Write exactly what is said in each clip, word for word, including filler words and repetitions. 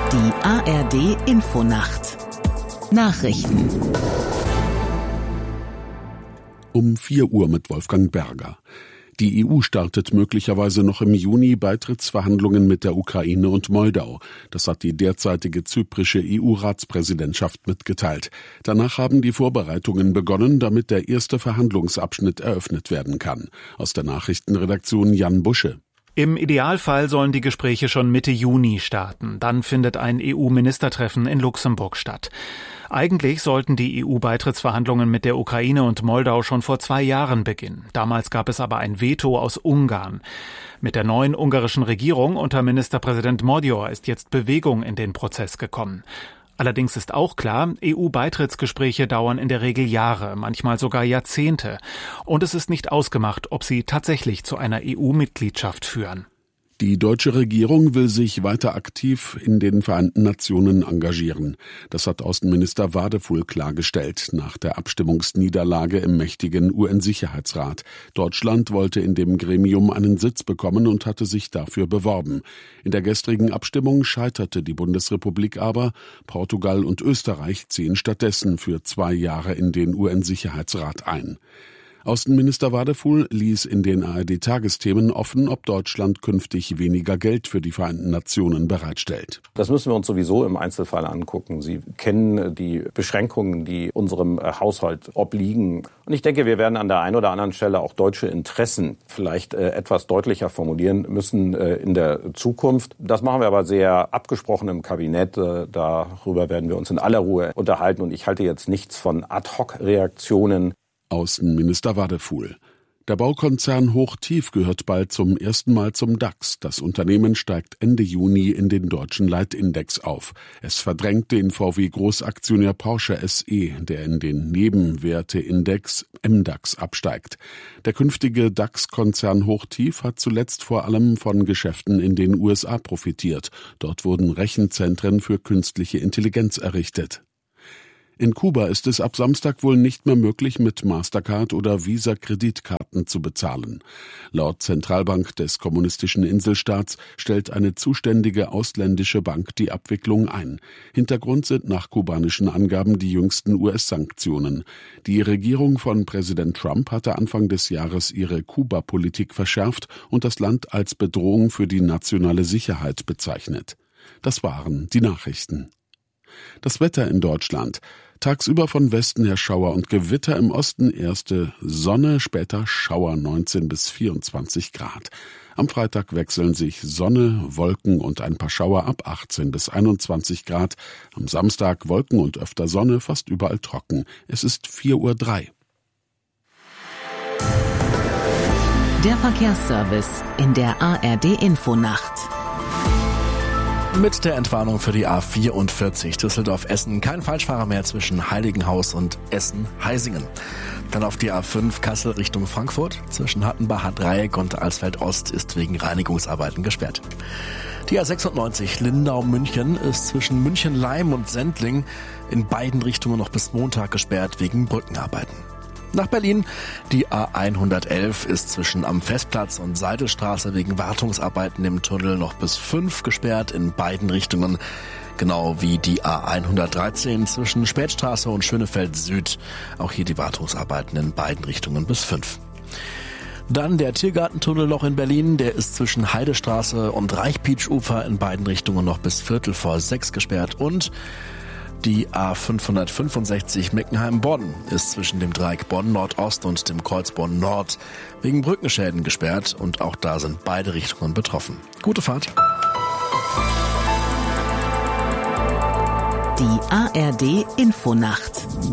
Die A R D-Infonacht. Nachrichten. Um vier Uhr mit Wolfgang Berger. Die E U startet möglicherweise noch im Juni Beitrittsverhandlungen mit der Ukraine und Moldau. Das hat die derzeitige zyprische E U-Ratspräsidentschaft mitgeteilt. Danach haben die Vorbereitungen begonnen, damit der erste Verhandlungsabschnitt eröffnet werden kann. Aus der Nachrichtenredaktion Jan Busche. Im Idealfall sollen die Gespräche schon Mitte Juni starten. Dann findet ein E U-Ministertreffen in Luxemburg statt. Eigentlich sollten die E U-Beitrittsverhandlungen mit der Ukraine und Moldau schon vor zwei Jahren beginnen. Damals gab es aber ein Veto aus Ungarn. Mit der neuen ungarischen Regierung unter Ministerpräsident Magyar ist jetzt Bewegung in den Prozess gekommen. Allerdings ist auch klar, E U-Beitrittsgespräche dauern in der Regel Jahre, manchmal sogar Jahrzehnte. Und es ist nicht ausgemacht, ob sie tatsächlich zu einer E U-Mitgliedschaft führen. Die deutsche Regierung will sich weiter aktiv in den Vereinten Nationen engagieren. Das hat Außenminister Wadefuhl klargestellt nach der Abstimmungsniederlage im mächtigen U N-Sicherheitsrat. Deutschland wollte in dem Gremium einen Sitz bekommen und hatte sich dafür beworben. In der gestrigen Abstimmung scheiterte die Bundesrepublik aber. Portugal und Österreich ziehen stattdessen für zwei Jahre in den U N-Sicherheitsrat ein. Außenminister Wadefuhl ließ in den A R D-Tagesthemen offen, ob Deutschland künftig weniger Geld für die Vereinten Nationen bereitstellt. Das müssen wir uns sowieso im Einzelfall angucken. Sie kennen die Beschränkungen, die unserem Haushalt obliegen. Und ich denke, wir werden an der einen oder anderen Stelle auch deutsche Interessen vielleicht äh, etwas deutlicher formulieren müssen äh, in der Zukunft. Das machen wir aber sehr abgesprochen im Kabinett. Äh, darüber werden wir uns in aller Ruhe unterhalten. Und ich halte jetzt nichts von Ad-hoc-Reaktionen. Außenminister Wadefuhl. Der Baukonzern Hochtief gehört bald zum ersten Mal zum DAX. Das Unternehmen steigt Ende Juni in den deutschen Leitindex auf. Es verdrängt den V W-Großaktionär Porsche S E, der in den Nebenwerteindex M DAX absteigt. Der künftige DAX-Konzern Hochtief hat zuletzt vor allem von Geschäften in den U S A profitiert. Dort wurden Rechenzentren für künstliche Intelligenz errichtet. In Kuba ist es ab Samstag wohl nicht mehr möglich, mit Mastercard oder Visa-Kreditkarten zu bezahlen. Laut Zentralbank des kommunistischen Inselstaats stellt eine zuständige ausländische Bank die Abwicklung ein. Hintergrund sind nach kubanischen Angaben die jüngsten U S-Sanktionen. Die Regierung von Präsident Trump hatte Anfang des Jahres ihre Kuba-Politik verschärft und das Land als Bedrohung für die nationale Sicherheit bezeichnet. Das waren die Nachrichten. Das Wetter in Deutschland. Tagsüber von Westen her Schauer und Gewitter, im Osten erste Sonne, später Schauer, neunzehn bis vierundzwanzig Grad. Am Freitag wechseln sich Sonne, Wolken und ein paar Schauer ab, achtzehn bis einundzwanzig Grad. Am Samstag Wolken und öfter Sonne, fast überall trocken. Es ist vier Uhr drei. Der Verkehrsservice in der A R D-Infonacht. Mit der Entwarnung für die A vierundvierzig Düsseldorf-Essen kein Falschfahrer mehr zwischen Heiligenhaus und Essen-Heisingen. Dann auf die A fünf Kassel Richtung Frankfurt. Zwischen Hattenbach-Dreieck und Alsfeld-Ost ist wegen Reinigungsarbeiten gesperrt. Die A sechsundneunzig Lindau-München ist zwischen München-Leim und Sendling in beiden Richtungen noch bis Montag gesperrt wegen Brückenarbeiten. Nach Berlin, die A hundertelf ist zwischen am Festplatz und Seidelstraße wegen Wartungsarbeiten im Tunnel noch bis fünf gesperrt in beiden Richtungen. Genau wie die A hundertdreizehn zwischen Spätstraße und Schönefeld Süd. Auch hier die Wartungsarbeiten in beiden Richtungen bis fünf. Dann der Tiergartentunnel noch in Berlin, der ist zwischen Heidestraße und Reichpietsch-Ufer in beiden Richtungen noch bis Viertel vor sechs gesperrt. Und die A fünfhundertfünfundsechzig Meckenheim-Bonn ist zwischen dem Dreieck Bonn-Nordost und dem Kreuz Bonn-Nord wegen Brückenschäden gesperrt und auch da sind beide Richtungen betroffen. Gute Fahrt. Die A R D-Infonacht.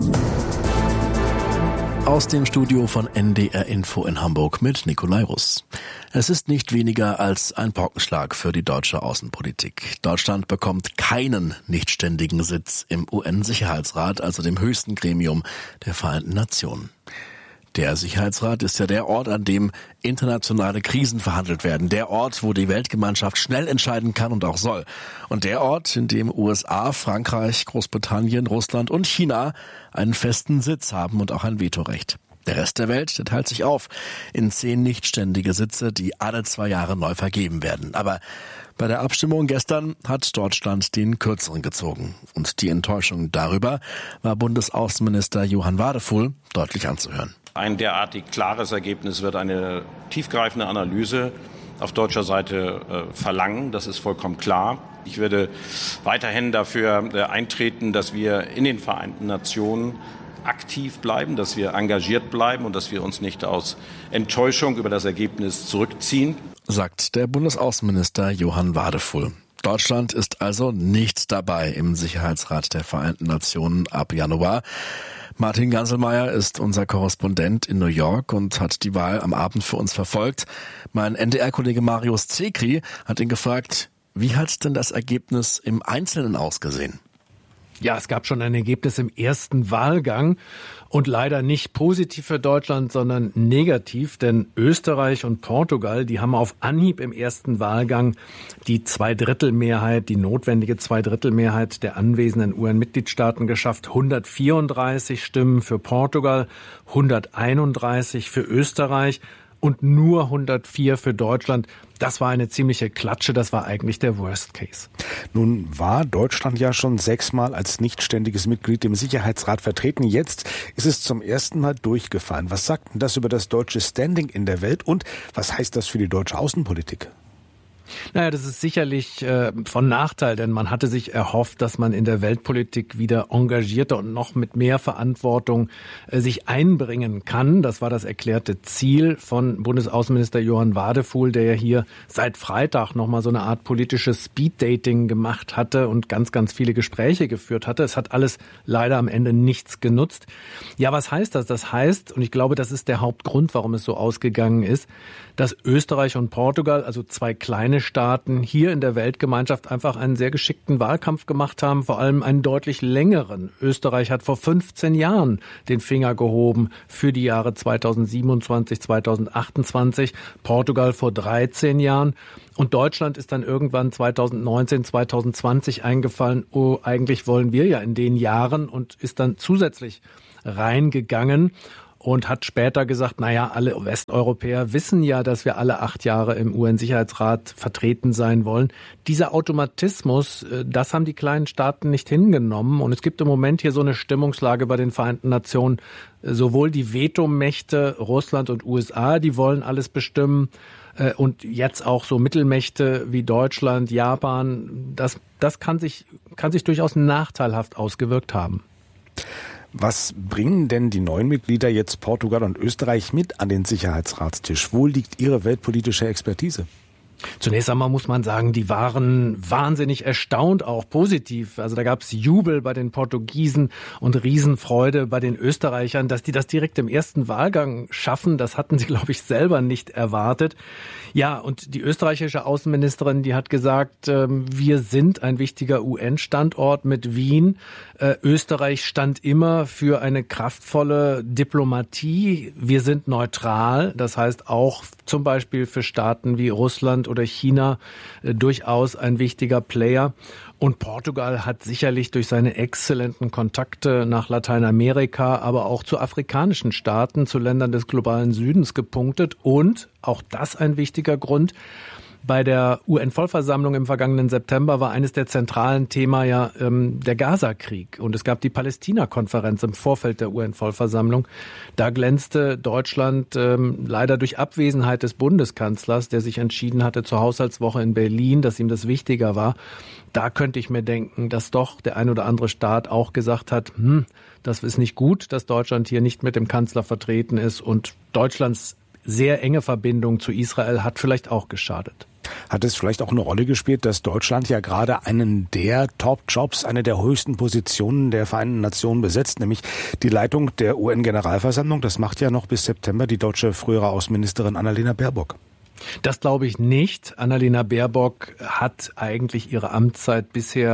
Aus dem Studio von N D R Info in Hamburg mit Nikolai Russ. Es ist nicht weniger als ein Paukenschlag für die deutsche Außenpolitik. Deutschland bekommt keinen nichtständigen Sitz im U N-Sicherheitsrat, also dem höchsten Gremium der Vereinten Nationen. Der Sicherheitsrat ist ja der Ort, an dem internationale Krisen verhandelt werden. Der Ort, wo die Weltgemeinschaft schnell entscheiden kann und auch soll. Und der Ort, in dem U S A, Frankreich, Großbritannien, Russland und China einen festen Sitz haben und auch ein Vetorecht. Der Rest der Welt, der teilt sich auf in zehn nichtständige Sitze, die alle zwei Jahre neu vergeben werden. Aber Bei der Abstimmung gestern hat Deutschland den Kürzeren gezogen. Und die Enttäuschung darüber war Bundesaußenminister Johann Wadefuhl deutlich anzuhören. Ein derartig klares Ergebnis wird eine tiefgreifende Analyse auf deutscher Seite äh, verlangen. Das ist vollkommen klar. Ich werde weiterhin dafür äh, eintreten, dass wir in den Vereinten Nationen aktiv bleiben, dass wir engagiert bleiben und dass wir uns nicht aus Enttäuschung über das Ergebnis zurückziehen, sagt der Bundesaußenminister Johann Wadefuhl. Deutschland ist also nicht dabei im Sicherheitsrat der Vereinten Nationen ab Januar. Martin Ganselmeier ist unser Korrespondent in New York und hat die Wahl am Abend für uns verfolgt. Mein N D R-Kollege Marius Zekri hat ihn gefragt, wie hat denn das Ergebnis im Einzelnen ausgesehen? Ja, es gab schon ein Ergebnis im ersten Wahlgang und leider nicht positiv für Deutschland, sondern negativ, denn Österreich und Portugal, die haben auf Anhieb im ersten Wahlgang die Zweidrittelmehrheit, die notwendige Zweidrittelmehrheit der anwesenden U N-Mitgliedstaaten geschafft. hundertvierunddreißig Stimmen für Portugal, hunderteinunddreißig für Österreich und nur hundertvier für Deutschland. Das war eine ziemliche Klatsche, das war eigentlich der Worst Case. Nun war Deutschland ja schon sechsmal als nichtständiges Mitglied im Sicherheitsrat vertreten. Jetzt ist es zum ersten Mal durchgefallen. Was sagt denn das über das deutsche Standing in der Welt und was heißt das für die deutsche Außenpolitik? Naja, das ist sicherlich äh, von Nachteil, denn man hatte sich erhofft, dass man in der Weltpolitik wieder engagierter und noch mit mehr Verantwortung äh, sich einbringen kann. Das war das erklärte Ziel von Bundesaußenminister Johann Wadefuhl, der ja hier seit Freitag nochmal so eine Art politisches Speeddating gemacht hatte und ganz, ganz viele Gespräche geführt hatte. Es hat alles leider am Ende nichts genutzt. Ja, was heißt das? Das heißt, und ich glaube, das ist der Hauptgrund, warum es so ausgegangen ist, dass Österreich und Portugal, also zwei kleine Staaten, hier in der Weltgemeinschaft einfach einen sehr geschickten Wahlkampf gemacht haben, vor allem einen deutlich längeren. Österreich hat vor fünfzehn Jahren den Finger gehoben für die Jahre zweitausendsiebenundzwanzig, zweitausendachtundzwanzig, Portugal vor dreizehn Jahren. Und Deutschland ist dann irgendwann zweitausendneunzehn, zweitausendzwanzig eingefallen, oh, eigentlich wollen wir ja in den Jahren, und ist dann zusätzlich reingegangen. Und hat später gesagt, naja, alle Westeuropäer wissen ja, dass wir alle acht Jahre im U N-Sicherheitsrat vertreten sein wollen. Dieser Automatismus, das haben die kleinen Staaten nicht hingenommen. Und es gibt im Moment hier so eine Stimmungslage bei den Vereinten Nationen. Sowohl die Vetomächte, Russland und U S A, die wollen alles bestimmen. Und jetzt auch so Mittelmächte wie Deutschland, Japan. Das, das kann sich, kann sich durchaus nachteilhaft ausgewirkt haben. Was bringen denn die neuen Mitglieder jetzt Portugal und Österreich mit an den Sicherheitsratstisch? Wo liegt ihre weltpolitische Expertise? Zunächst einmal muss man sagen, die waren wahnsinnig erstaunt, auch positiv. Also da gab es Jubel bei den Portugiesen und Riesenfreude bei den Österreichern, dass die das direkt im ersten Wahlgang schaffen. Das hatten sie, glaube ich, selber nicht erwartet. Ja, und die österreichische Außenministerin, die hat gesagt, äh, wir sind ein wichtiger U N-Standort mit Wien. Äh, Österreich stand immer für eine kraftvolle Diplomatie. Wir sind neutral, das heißt auch zum Beispiel für Staaten wie Russland oder China äh, durchaus ein wichtiger Player. Und Portugal hat sicherlich durch seine exzellenten Kontakte nach Lateinamerika, aber auch zu afrikanischen Staaten, zu Ländern des globalen Südens gepunktet. Und, auch das ein wichtiger Grund, bei der U N-Vollversammlung im vergangenen September war eines der zentralen Themen ja ähm, der Gaza-Krieg. Und es gab die Palästina-Konferenz im Vorfeld der U N-Vollversammlung. Da glänzte Deutschland ähm, leider durch Abwesenheit des Bundeskanzlers, der sich entschieden hatte zur Haushaltswoche in Berlin, dass ihm das wichtiger war. Da könnte ich mir denken, dass doch der ein oder andere Staat auch gesagt hat, hm, das ist nicht gut, dass Deutschland hier nicht mit dem Kanzler vertreten ist. Und Deutschlands sehr enge Verbindung zu Israel hat vielleicht auch geschadet. Hat es vielleicht auch eine Rolle gespielt, dass Deutschland ja gerade einen der Top-Jobs, eine der höchsten Positionen der Vereinten Nationen besetzt, nämlich die Leitung der U N-Generalversammlung? Das macht ja noch bis September die deutsche frühere Außenministerin Annalena Baerbock. Das glaube ich nicht. Annalena Baerbock hat eigentlich ihre Amtszeit bisher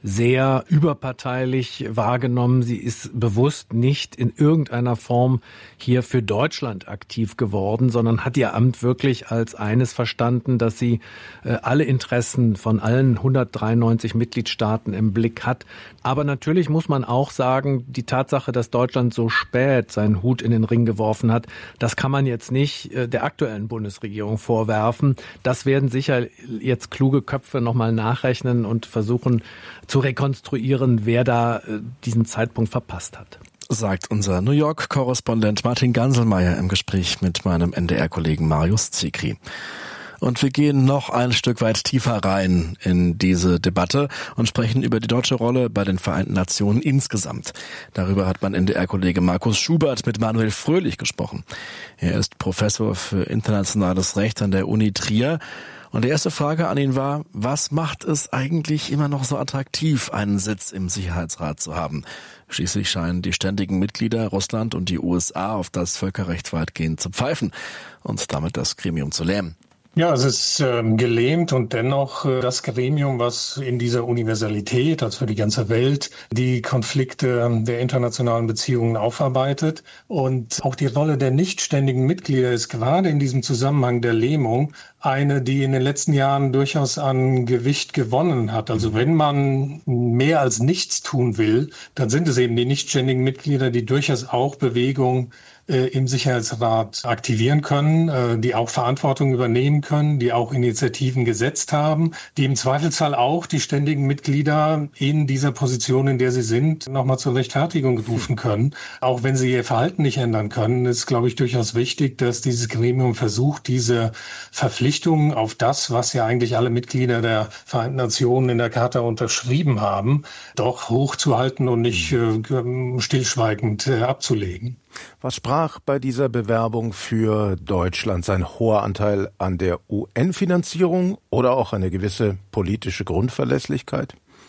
sehr überparteilich wahrgenommen. Sie ist bewusst nicht in irgendeiner Form hier für Deutschland aktiv geworden, sondern hat ihr Amt wirklich als eines verstanden, dass sie äh, alle Interessen von allen hundertdreiundneunzig Mitgliedstaaten im Blick hat. Aber natürlich muss man auch sagen, die Tatsache, dass Deutschland so spät seinen Hut in den Ring geworfen hat, das kann man jetzt nicht äh, der aktuellen Bundesregierung vorwerfen. Das werden sicher jetzt kluge Köpfe nochmal nachrechnen und versuchen zu rekonstruieren, wer da äh, diesen Zeitpunkt verpasst hat. Sagt unser New York-Korrespondent Martin Ganselmeier im Gespräch mit meinem N D R-Kollegen Marius Zikri. Und wir gehen noch ein Stück weit tiefer rein in diese Debatte und sprechen über die deutsche Rolle bei den Vereinten Nationen insgesamt. Darüber hat mein N D R-Kollege Markus Schubert mit Manuel Fröhlich gesprochen. Er ist Professor für internationales Recht an der Uni Trier. Und die erste Frage an ihn war, was macht es eigentlich immer noch so attraktiv, einen Sitz im Sicherheitsrat zu haben? Schließlich scheinen die ständigen Mitglieder Russland und die U S A auf das Völkerrecht weitgehend zu pfeifen und damit das Gremium zu lähmen. Ja, es ist ähm, gelähmt und dennoch äh, das Gremium, was in dieser Universalität, also für die ganze Welt, die Konflikte der internationalen Beziehungen aufarbeitet. Und auch die Rolle der nichtständigen Mitglieder ist gerade in diesem Zusammenhang der Lähmung eine, die in den letzten Jahren durchaus an Gewicht gewonnen hat. Also wenn man mehr als nichts tun will, dann sind es eben die nichtständigen Mitglieder, die durchaus auch Bewegung äh, im Sicherheitsrat aktivieren können, äh, die auch Verantwortung übernehmen können, die auch Initiativen gesetzt haben, die im Zweifelsfall auch die ständigen Mitglieder in dieser Position, in der sie sind, nochmal zur Rechtfertigung rufen können. Auch wenn sie ihr Verhalten nicht ändern können, ist, glaube ich, durchaus wichtig, dass dieses Gremium versucht, diese Verpflichtungen auf das, was ja eigentlich alle Mitglieder der Vereinten Nationen in der Charta unterschrieben haben, doch hochzuhalten und nicht äh, stillschweigend äh, abzulegen. Was sprach bei dieser Bewerbung für Deutschland? Sein hoher Anteil an der U N-Finanzierung oder auch eine gewisse politische Grundverlässlichkeit?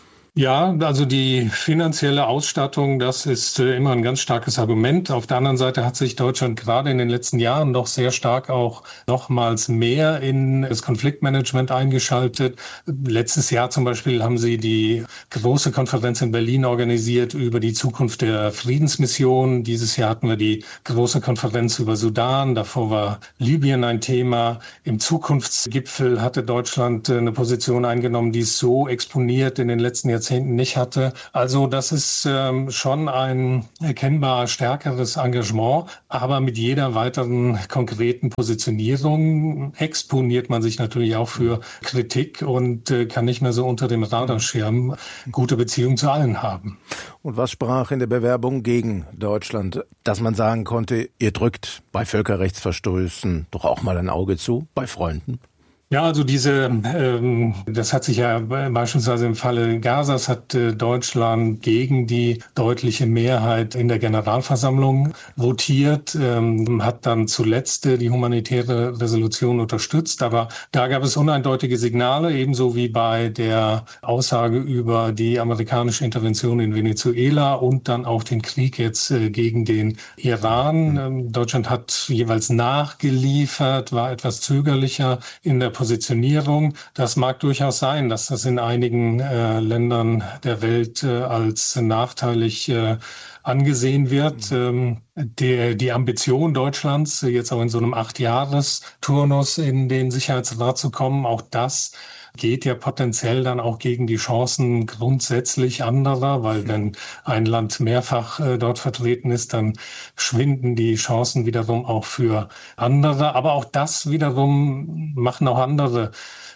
Ja, also die finanzielle Ausstattung, das ist äh, immer ein ganz starkes Argument. Auf der anderen Seite hat sich Deutschland gerade in den letzten Jahren noch sehr stark auch nochmals mehr in das Konfliktmanagement eingeschaltet. Letztes Jahr zum Beispiel haben sie die große Konferenz in Berlin organisiert über die Zukunft der Friedensmission. Dieses Jahr hatten wir die große Konferenz über Sudan. Davor war Libyen ein Thema. Im Zukunftsgipfel hatte Deutschland eine Position eingenommen, die es so exponiert in den letzten Jahrzehnten nicht hatte. Also das ist ähm, schon ein erkennbar stärkeres Engagement, aber mit jeder weiteren konkreten Positionierung exponiert man sich natürlich auch für Kritik und äh, kann nicht mehr so unter dem Radarschirm gute Beziehungen zu allen haben. Und was sprach in der Bewerbung gegen Deutschland, dass man sagen konnte, ihr drückt bei Völkerrechtsverstößen doch auch mal ein Auge zu, bei Freunden? Ja, also diese, ähm, das hat sich ja beispielsweise im Falle Gazas hat äh, Deutschland gegen die deutliche Mehrheit in der Generalversammlung votiert, ähm, hat dann zuletzt äh, die humanitäre Resolution unterstützt, aber da gab es uneindeutige Signale, ebenso wie bei der Aussage über die amerikanische Intervention in Venezuela und dann auch den Krieg jetzt äh, gegen den Iran. Ähm, Deutschland hat jeweils nachgeliefert, war etwas zögerlicher in der Positionierung. Das mag durchaus sein, dass das in einigen äh, Ländern der Welt äh, als nachteilig äh, angesehen wird. Ähm, die, die Ambition Deutschlands, jetzt auch in so einem Acht-Jahres-Turnus in den Sicherheitsrat zu kommen, auch das geht ja potenziell dann auch gegen die Chancen grundsätzlich anderer, weil wenn ein Land mehrfach äh, dort vertreten ist, dann schwinden die Chancen wiederum auch für andere. Aber auch das wiederum machen auch andere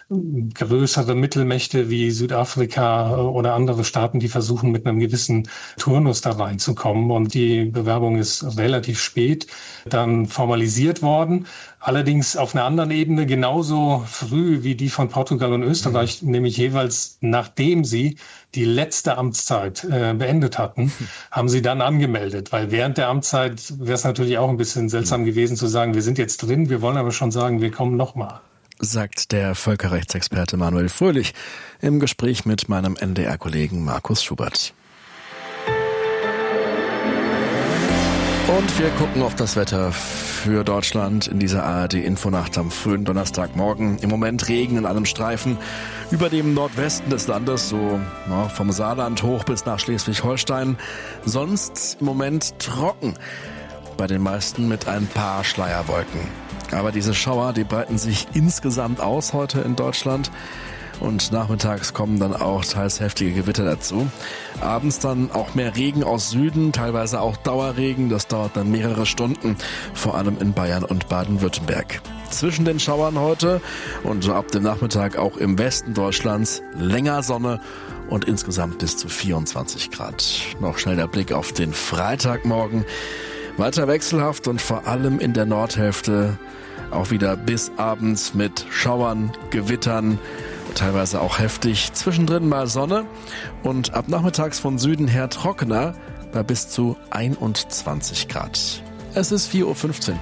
größere Mittelmächte wie Südafrika oder andere Staaten, die versuchen, mit einem gewissen Turnus da reinzukommen. Und die Bewerbung ist relativ spät dann formalisiert worden. Allerdings auf einer anderen Ebene genauso früh wie die von Portugal und Österreich, mhm. nämlich jeweils nachdem sie die letzte Amtszeit äh, beendet hatten, haben sie dann angemeldet. Weil während der Amtszeit wäre es natürlich auch ein bisschen seltsam gewesen zu sagen, wir sind jetzt drin, wir wollen aber schon sagen, wir kommen nochmal. Sagt der Völkerrechtsexperte Manuel Fröhlich im Gespräch mit meinem N D R-Kollegen Markus Schubert. Und wir gucken auf das Wetter für Deutschland in dieser A R D-Infonacht am frühen Donnerstagmorgen. Im Moment Regen in einem Streifen über dem Nordwesten des Landes, so ja, vom Saarland hoch bis nach Schleswig-Holstein. Sonst im Moment trocken, bei den meisten mit ein paar Schleierwolken. Aber diese Schauer, die breiten sich insgesamt aus heute in Deutschland. Und nachmittags kommen dann auch teils heftige Gewitter dazu. Abends dann auch mehr Regen aus Süden, teilweise auch Dauerregen. Das dauert dann mehrere Stunden, vor allem in Bayern und Baden-Württemberg. Zwischen den Schauern heute und ab dem Nachmittag auch im Westen Deutschlands länger Sonne und insgesamt bis zu vierundzwanzig Grad. Noch schnell der Blick auf den Freitagmorgen. Weiter wechselhaft und vor allem in der Nordhälfte auch wieder bis abends mit Schauern, Gewittern, teilweise auch heftig. Zwischendrin mal Sonne und ab nachmittags von Süden her trockener bei bis zu einundzwanzig Grad. Es ist vier Uhr fünfzehn.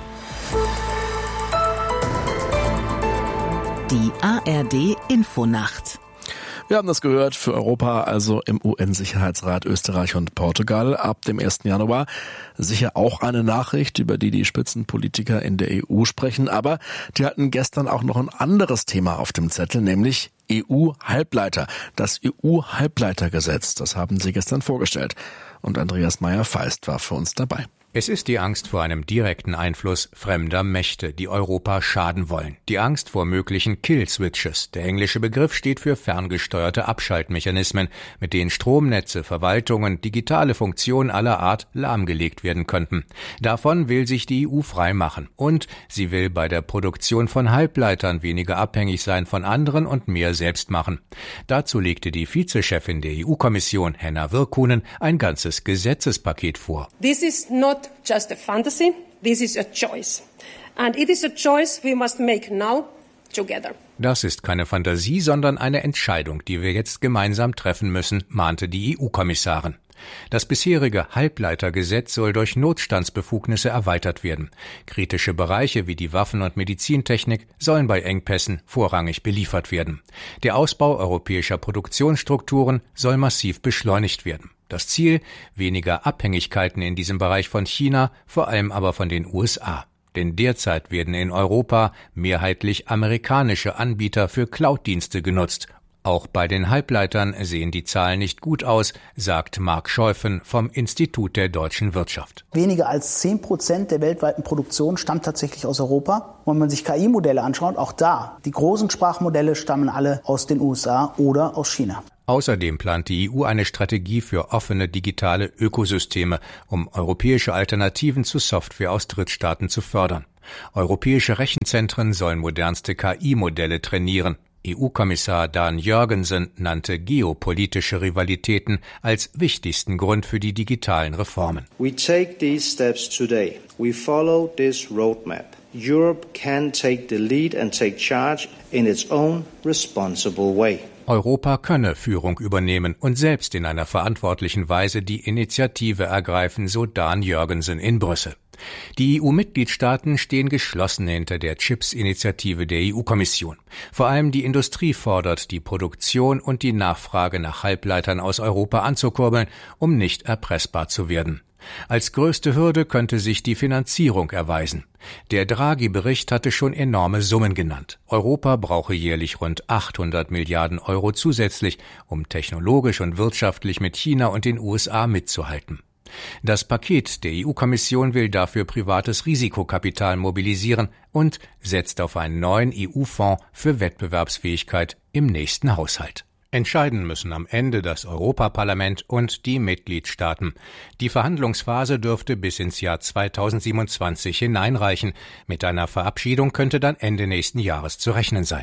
Die A R D-Infonacht. Wir haben das gehört, für Europa, also im U N-Sicherheitsrat Österreich und Portugal ab dem ersten Januar. Sicher auch eine Nachricht, über die die Spitzenpolitiker in der E U sprechen. Aber die hatten gestern auch noch ein anderes Thema auf dem Zettel, nämlich E U-Halbleiter. Das E U-Halbleitergesetz, das haben sie gestern vorgestellt. Und Andreas Meyer-Feist war für uns dabei. Es ist die Angst vor einem direkten Einfluss fremder Mächte, die Europa schaden wollen. Die Angst vor möglichen Kill-Switches. Der englische Begriff steht für ferngesteuerte Abschaltmechanismen, mit denen Stromnetze, Verwaltungen, digitale Funktionen aller Art lahmgelegt werden könnten. Davon will sich die E U frei machen. Und sie will bei der Produktion von Halbleitern weniger abhängig sein von anderen und mehr selbst machen. Dazu legte die Vizechefin der E U-Kommission, Henna Virkkunen, ein ganzes Gesetzespaket vor. This is not just a fantasy, this is a choice. And it is a choice we must make now together. Das ist keine Fantasie, sondern eine Entscheidung, die wir jetzt gemeinsam treffen müssen, mahnte die E U-Kommissarin. Das bisherige Halbleitergesetz soll durch Notstandsbefugnisse erweitert werden. Kritische Bereiche wie die Waffen- und Medizintechnik sollen bei Engpässen vorrangig beliefert werden. Der Ausbau europäischer Produktionsstrukturen soll massiv beschleunigt werden. Das Ziel: weniger Abhängigkeiten in diesem Bereich von China, vor allem aber von den U S A. Denn derzeit werden in Europa mehrheitlich amerikanische Anbieter für Cloud-Dienste genutzt. Auch bei den Halbleitern sehen die Zahlen nicht gut aus, sagt Marc Scheuffen vom Institut der deutschen Wirtschaft. Weniger als zehn Prozent der weltweiten Produktion stammt tatsächlich aus Europa. Und wenn man sich K I-Modelle anschaut, auch da, die großen Sprachmodelle stammen alle aus den U S A oder aus China. Außerdem plant die E U eine Strategie für offene digitale Ökosysteme, um europäische Alternativen zu Software aus Drittstaaten zu fördern. Europäische Rechenzentren sollen modernste K I-Modelle trainieren. E U-Kommissar Dan Jørgensen nannte geopolitische Rivalitäten als wichtigsten Grund für die digitalen Reformen. We take these steps today. We follow this roadmap. Europe can take the lead and take charge in its own responsible way. Europa könne Führung übernehmen und selbst in einer verantwortlichen Weise die Initiative ergreifen, so Dan Jørgensen in Brüssel. Die E U-Mitgliedstaaten stehen geschlossen hinter der Chips-Initiative der E U-Kommission. Vor allem die Industrie fordert, die Produktion und die Nachfrage nach Halbleitern aus Europa anzukurbeln, um nicht erpressbar zu werden. Als größte Hürde könnte sich die Finanzierung erweisen. Der Draghi-Bericht hatte schon enorme Summen genannt. Europa brauche jährlich rund achthundert Milliarden Euro zusätzlich, um technologisch und wirtschaftlich mit China und den U S A mitzuhalten. Das Paket der E U-Kommission will dafür privates Risikokapital mobilisieren und setzt auf einen neuen E U-Fonds für Wettbewerbsfähigkeit im nächsten Haushalt. Entscheiden müssen am Ende das Europaparlament und die Mitgliedstaaten. Die Verhandlungsphase dürfte bis ins Jahr zweitausendsiebenundzwanzig hineinreichen. Mit einer Verabschiedung könnte dann Ende nächsten Jahres zu rechnen sein.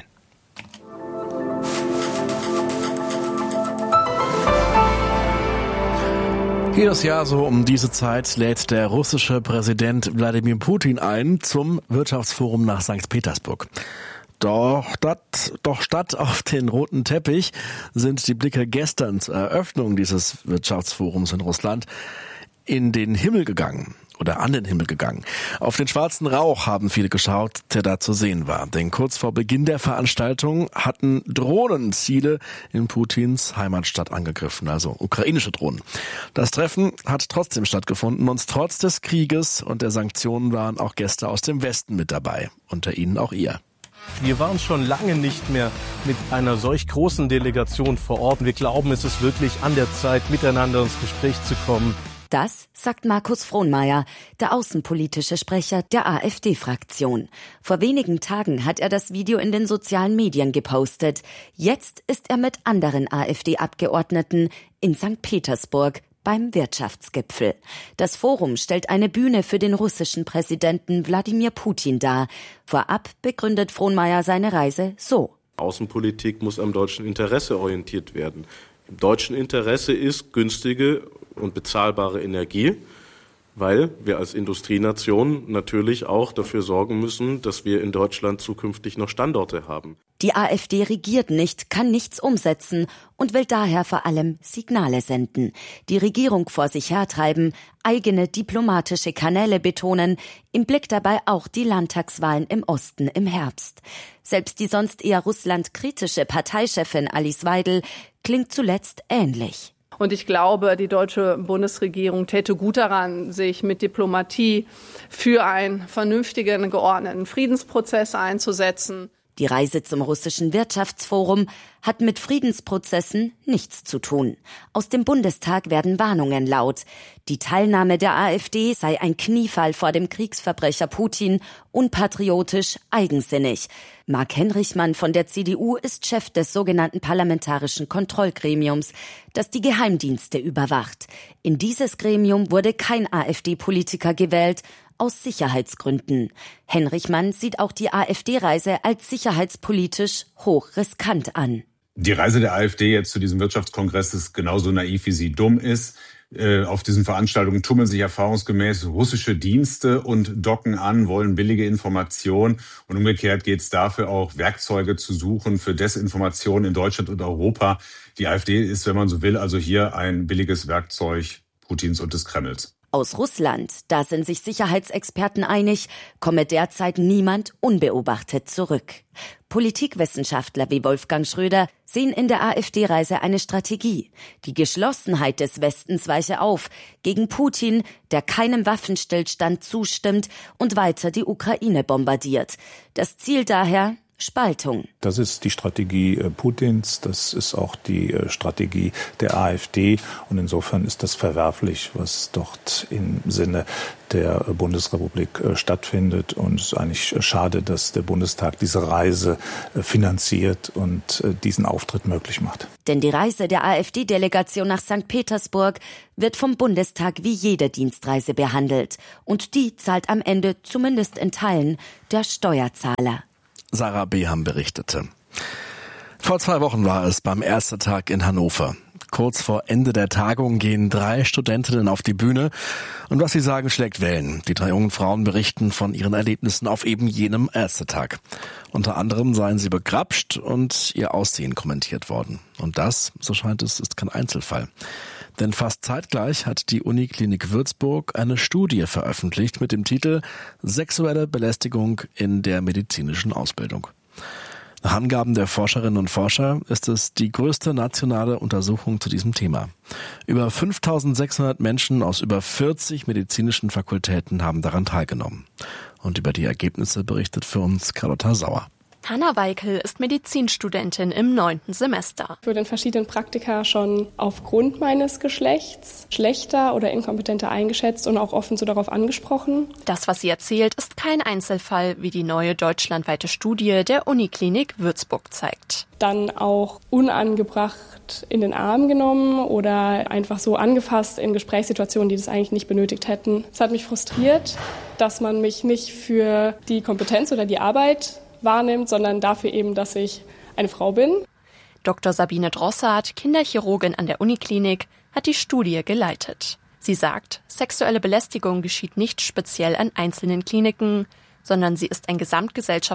Jedes Jahr so um diese Zeit lädt der russische Präsident Wladimir Putin ein zum Wirtschaftsforum nach Sankt Petersburg. Doch statt, doch statt auf den roten Teppich sind die Blicke gestern zur Eröffnung dieses Wirtschaftsforums in Russland in den Himmel gegangen. oder an den Himmel gegangen. Auf den schwarzen Rauch haben viele geschaut, der da zu sehen war. Denn kurz vor Beginn der Veranstaltung hatten Drohnen Ziele in Putins Heimatstadt angegriffen, also ukrainische Drohnen. Das Treffen hat trotzdem stattgefunden und trotz des Krieges und der Sanktionen waren auch Gäste aus dem Westen mit dabei. Unter ihnen auch ihr. Wir waren schon lange nicht mehr mit einer solch großen Delegation vor Ort. Wir glauben, es ist wirklich an der Zeit, miteinander ins Gespräch zu kommen. Das sagt Markus Frohnmayer, der außenpolitische Sprecher der AfD-Fraktion. Vor wenigen Tagen hat er das Video in den sozialen Medien gepostet. Jetzt ist er mit anderen AfD-Abgeordneten in Sankt Petersburg beim Wirtschaftsgipfel. Das Forum stellt eine Bühne für den russischen Präsidenten Wladimir Putin dar. Vorab begründet Frohnmayer seine Reise so. Außenpolitik muss am deutschen Interesse orientiert werden. Im deutschen Interesse ist günstige und bezahlbare Energie, weil wir als Industrienation natürlich auch dafür sorgen müssen, dass wir in Deutschland zukünftig noch Standorte haben. Die AfD regiert nicht, kann nichts umsetzen und will daher vor allem Signale senden. Die Regierung vor sich hertreiben, eigene diplomatische Kanäle betonen, im Blick dabei auch die Landtagswahlen im Osten im Herbst. Selbst die sonst eher russlandkritische Parteichefin Alice Weidel klingt zuletzt ähnlich. Und ich glaube, die deutsche Bundesregierung täte gut daran, sich mit Diplomatie für einen vernünftigen, geordneten Friedensprozess einzusetzen. Die Reise zum russischen Wirtschaftsforum hat mit Friedensprozessen nichts zu tun. Aus dem Bundestag werden Warnungen laut. Die Teilnahme der AfD sei ein Kniefall vor dem Kriegsverbrecher Putin, unpatriotisch, eigensinnig. Marc Henrichmann von der C D U ist Chef des sogenannten Parlamentarischen Kontrollgremiums, das die Geheimdienste überwacht. In dieses Gremium wurde kein AfD-Politiker gewählt, aus Sicherheitsgründen. Henrichmann sieht auch die AfD-Reise als sicherheitspolitisch hochriskant an. Die Reise der AfD jetzt zu diesem Wirtschaftskongress ist genauso naiv, wie sie dumm ist. Äh, auf diesen Veranstaltungen tummeln sich erfahrungsgemäß russische Dienste und docken an, wollen billige Informationen. Und umgekehrt geht es dafür auch, Werkzeuge zu suchen für Desinformation in Deutschland und Europa. Die AfD ist, wenn man so will, also hier ein billiges Werkzeug Putins und des Kremls. Aus Russland, da sind sich Sicherheitsexperten einig, komme derzeit niemand unbeobachtet zurück. Politikwissenschaftler wie Wolfgang Schröder sehen in der AfD-Reise eine Strategie. Die Geschlossenheit des Westens weiche auf gegen Putin, der keinem Waffenstillstand zustimmt und weiter die Ukraine bombardiert. Das Ziel daher: Spaltung. Das ist die Strategie Putins, das ist auch die Strategie der AfD und insofern ist das verwerflich, was dort im Sinne der Bundesrepublik stattfindet und es ist eigentlich schade, dass der Bundestag diese Reise finanziert und diesen Auftritt möglich macht. Denn die Reise der AfD-Delegation nach Sankt Petersburg wird vom Bundestag wie jede Dienstreise behandelt und die zahlt am Ende zumindest in Teilen der Steuerzahler. Sarah Beham berichtete. Vor zwei Wochen war es beim Ärztetag in Hannover. Kurz vor Ende der Tagung gehen drei Studentinnen auf die Bühne und was sie sagen, schlägt Wellen. Die drei jungen Frauen berichten von ihren Erlebnissen auf eben jenem Ärztetag. Unter anderem seien sie begrapscht und ihr Aussehen kommentiert worden. Und das, so scheint es, ist kein Einzelfall. Denn fast zeitgleich hat die Uniklinik Würzburg eine Studie veröffentlicht mit dem Titel Sexuelle Belästigung in der medizinischen Ausbildung. Nach Angaben der Forscherinnen und Forscher ist es die größte nationale Untersuchung zu diesem Thema. Über fünftausendsechshundert Menschen aus über vierzig medizinischen Fakultäten haben daran teilgenommen. Und über die Ergebnisse berichtet für uns Carlotta Sauer. Hanna Weikel ist Medizinstudentin im neunten Semester. Ich wurde in verschiedenen Praktika schon aufgrund meines Geschlechts schlechter oder inkompetenter eingeschätzt und auch offen so darauf angesprochen. Das, was sie erzählt, ist kein Einzelfall, wie die neue deutschlandweite Studie der Uniklinik Würzburg zeigt. Dann auch unangebracht in den Arm genommen oder einfach so angefasst in Gesprächssituationen, die das eigentlich nicht benötigt hätten. Es hat mich frustriert, dass man mich nicht für die Kompetenz oder die Arbeit wahrnimmt, sondern dafür eben, dass ich eine Frau bin. Doktor Sabine Drossard, Kinderchirurgin an der Uniklinik, hat die Studie geleitet. Sie sagt, sexuelle Belästigung geschieht nicht speziell an einzelnen Kliniken, sondern sie ist ein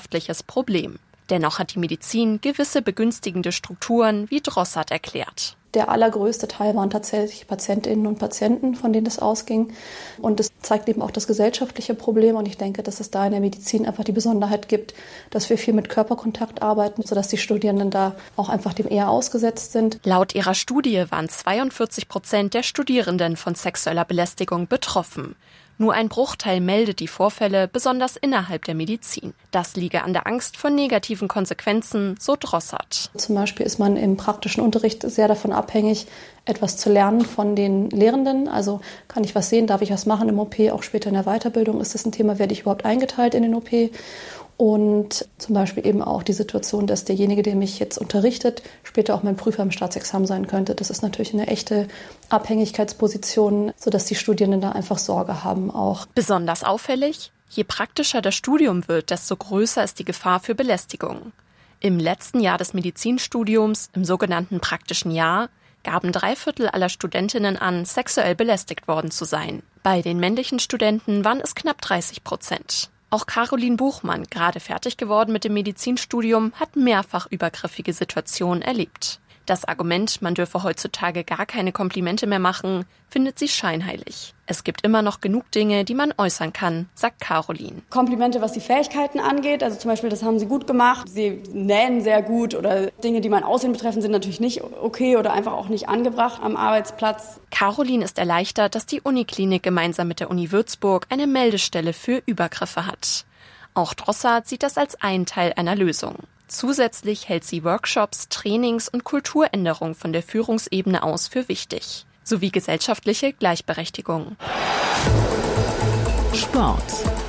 gesamtgesellschaftliches Problem. Dennoch hat die Medizin gewisse begünstigende Strukturen, wie Drossard erklärt. Der allergrößte Teil waren tatsächlich Patientinnen und Patienten, von denen das ausging. Und das zeigt eben auch das gesellschaftliche Problem. Und ich denke, dass es da in der Medizin einfach die Besonderheit gibt, dass wir viel mit Körperkontakt arbeiten, sodass die Studierenden da auch einfach dem eher ausgesetzt sind. Laut ihrer Studie waren zweiundvierzig Prozent der Studierenden von sexueller Belästigung betroffen. Nur ein Bruchteil meldet die Vorfälle, besonders innerhalb der Medizin. Das liege an der Angst vor negativen Konsequenzen, so Drossard. Zum Beispiel ist man im praktischen Unterricht sehr davon abhängig, etwas zu lernen von den Lehrenden. Also kann ich was sehen, darf ich was machen im O P, auch später in der Weiterbildung ist das ein Thema, werde ich überhaupt eingeteilt in den O P. Und zum Beispiel eben auch die Situation, dass derjenige, der mich jetzt unterrichtet, später auch mein Prüfer im Staatsexamen sein könnte. Das ist natürlich eine echte Abhängigkeitsposition, sodass die Studierenden da einfach Sorge haben auch. Besonders auffällig, je praktischer das Studium wird, desto größer ist die Gefahr für Belästigung. Im letzten Jahr des Medizinstudiums, im sogenannten praktischen Jahr, gaben drei Viertel aller Studentinnen an, sexuell belästigt worden zu sein. Bei den männlichen Studenten waren es knapp dreißig Prozent. Auch Caroline Buchmann, gerade fertig geworden mit dem Medizinstudium, hat mehrfach übergriffige Situationen erlebt. Das Argument, man dürfe heutzutage gar keine Komplimente mehr machen, findet sie scheinheilig. Es gibt immer noch genug Dinge, die man äußern kann, sagt Caroline. Komplimente, was die Fähigkeiten angeht, also zum Beispiel, das haben sie gut gemacht, sie nähen sehr gut oder Dinge, die mein Aussehen betreffen, sind natürlich nicht okay oder einfach auch nicht angebracht am Arbeitsplatz. Caroline ist erleichtert, dass die Uniklinik gemeinsam mit der Uni Würzburg eine Meldestelle für Übergriffe hat. Auch Drossard sieht das als einen Teil einer Lösung. Zusätzlich hält sie Workshops, Trainings und Kulturänderung von der Führungsebene aus für wichtig, sowie gesellschaftliche Gleichberechtigung. Sport.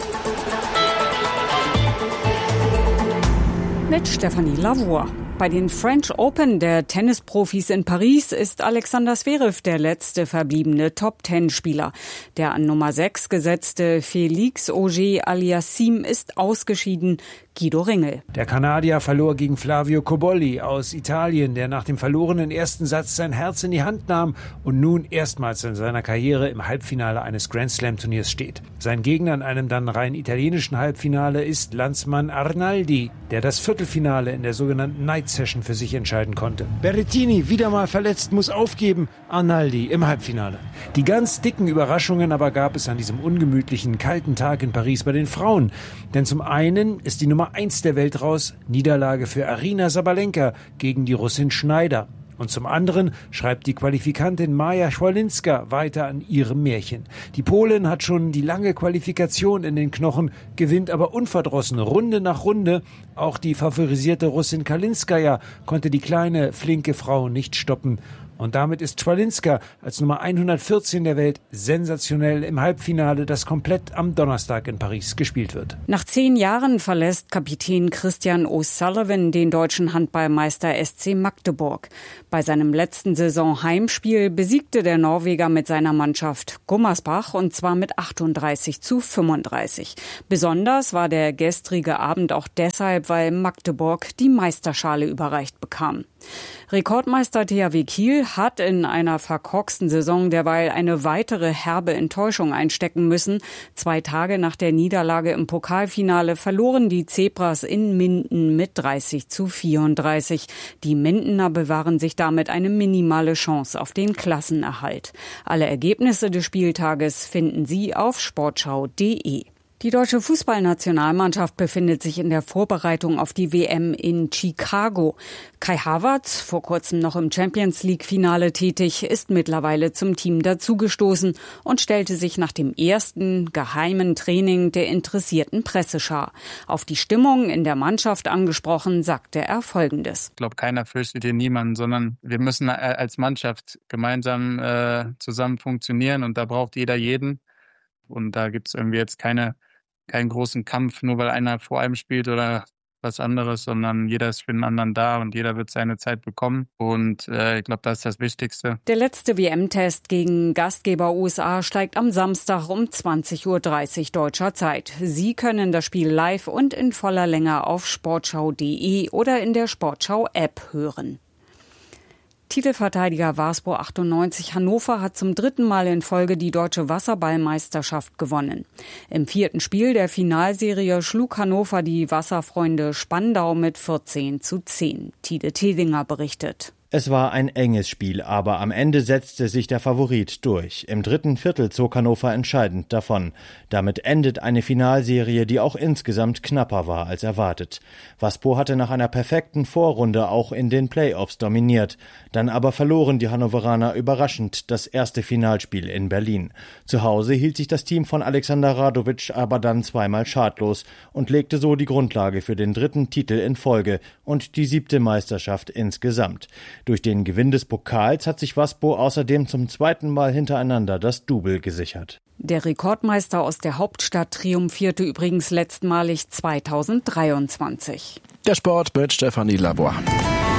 Mit Stefanie Lavoie. Bei den French Open der Tennisprofis in Paris ist Alexander Zverev der letzte verbliebene Top-Ten-Spieler. Der an Nummer sechs gesetzte Félix Auger-Aliassime ist ausgeschieden. Guido Ringel. Der Kanadier verlor gegen Flavio Cobolli aus Italien, der nach dem verlorenen ersten Satz sein Herz in die Hand nahm und nun erstmals in seiner Karriere im Halbfinale eines Grand-Slam-Turniers steht. Sein Gegner in einem dann rein italienischen Halbfinale ist Landsmann Arnaldi, der das Viertelfinale in der sogenannten Night Session für sich entscheiden konnte. Berrettini, wieder mal verletzt, muss aufgeben. Arnaldi im Halbfinale. Die ganz dicken Überraschungen aber gab es an diesem ungemütlichen, kalten Tag in Paris bei den Frauen. Denn zum einen ist die Nummer eins der Welt raus, Niederlage für Aryna Sabalenka gegen die Russin Schneider. Und zum anderen schreibt die Qualifikantin Maja Schwalinska weiter an ihrem Märchen. Die Polin hat schon die lange Qualifikation in den Knochen, gewinnt aber unverdrossen Runde nach Runde. Auch die favorisierte Russin Kalinskaya konnte die kleine, flinke Frau nicht stoppen. Und damit ist Schwalinska als Nummer hundertvierzehn der Welt sensationell im Halbfinale, das komplett am Donnerstag in Paris gespielt wird. Nach zehn Jahren verlässt Kapitän Christian O'Sullivan den deutschen Handballmeister S C Magdeburg. Bei seinem letzten Saison-Heimspiel besiegte der Norweger mit seiner Mannschaft Gummersbach und zwar mit achtunddreißig zu fünfunddreißig. Besonders war der gestrige Abend auch deshalb, weil Magdeburg die Meisterschale überreicht bekam. Rekordmeister T H W Kiel hat in einer verkorksten Saison derweil eine weitere herbe Enttäuschung einstecken müssen. Zwei Tage nach der Niederlage im Pokalfinale verloren die Zebras in Minden mit dreißig zu vierunddreißig. Die Mindener bewahren sich damit eine minimale Chance auf den Klassenerhalt. Alle Ergebnisse des Spieltages finden Sie auf sportschau punkt de. Die deutsche Fußballnationalmannschaft befindet sich in der Vorbereitung auf die W M in Chicago. Kai Havertz, vor kurzem noch im Champions-League-Finale tätig, ist mittlerweile zum Team dazugestoßen und stellte sich nach dem ersten geheimen Training der interessierten Presseschar. Auf die Stimmung in der Mannschaft angesprochen, sagte er Folgendes. Ich glaube, keiner fürchtet hier niemanden, sondern wir müssen als Mannschaft gemeinsam äh, zusammen funktionieren und da braucht jeder jeden. Und da gibt es irgendwie jetzt keine keinen großen Kampf, nur weil einer vor einem spielt oder was anderes, sondern jeder ist für den anderen da und jeder wird seine Zeit bekommen. Und äh, ich glaube, das ist das Wichtigste. Der letzte W M-Test gegen Gastgeber U S A steigt am Samstag um zwanzig Uhr dreißig deutscher Zeit. Sie können das Spiel live und in voller Länge auf sportschau punkt de oder in der Sportschau-App hören. Titelverteidiger Waspo achtundneunzig Hannover hat zum dritten Mal in Folge die deutsche Wasserballmeisterschaft gewonnen. Im vierten Spiel der Finalserie schlug Hannover die Wasserfreunde Spandau mit vierzehn zu zehn. Tide Tedinger berichtet. Es war ein enges Spiel, aber am Ende setzte sich der Favorit durch. Im dritten Viertel zog Hannover entscheidend davon. Damit endet eine Finalserie, die auch insgesamt knapper war als erwartet. Waspo hatte nach einer perfekten Vorrunde auch in den Playoffs dominiert. Dann aber verloren die Hannoveraner überraschend das erste Finalspiel in Berlin. Zu Hause hielt sich das Team von Alexander Radovic aber dann zweimal schadlos und legte so die Grundlage für den dritten Titel in Folge und die siebte Meisterschaft insgesamt. Durch den Gewinn des Pokals hat sich Waspo außerdem zum zweiten Mal hintereinander das Double gesichert. Der Rekordmeister aus der Hauptstadt triumphierte übrigens letztmalig zweitausenddreiundzwanzig. Der Sport mit Stefanie Labor.